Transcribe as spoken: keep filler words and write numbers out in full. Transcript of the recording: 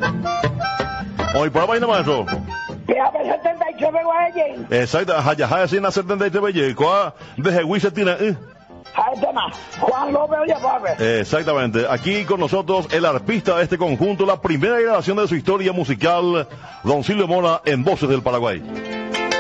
Hoy por la vaina, maestro. Que a ver setenta y tres guayén. Exacto, Hayaha sin la setenta y tres belleco, de Huise tiene. Ahí tema, Juan López Ollapabe. Exactamente, aquí con nosotros el arpista de este conjunto, la primera grabación de su historia musical, don Silvio Mora en Voces del Paraguay.